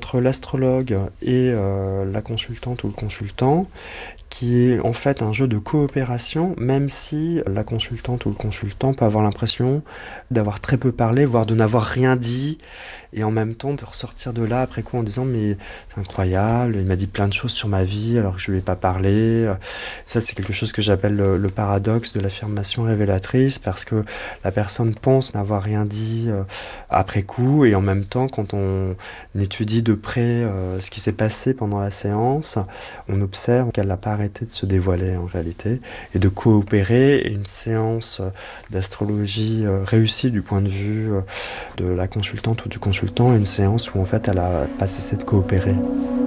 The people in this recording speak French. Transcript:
entre l'astrologue et la consultante ou le consultant, qui est en fait un jeu de coopération, même si la consultante ou le consultant peut avoir l'impression d'avoir très peu parlé, voire de n'avoir rien dit, et en même temps de ressortir de là après coup en disant mais c'est incroyable, il m'a dit plein de choses sur ma vie alors que je lui ai pas parlé. Ça c'est quelque chose que j'appelle le paradoxe de l'affirmation révélatrice, parce que la personne pense n'avoir rien dit après coup, et en même temps quand on étudie de près ce qui s'est passé pendant la séance, on observe qu'elle n'a pas arrêté de se dévoiler en réalité et de coopérer. Et une séance d'astrologie réussie du point de vue de la consultante ou du consultant est une séance où en fait elle a pas cessé de coopérer.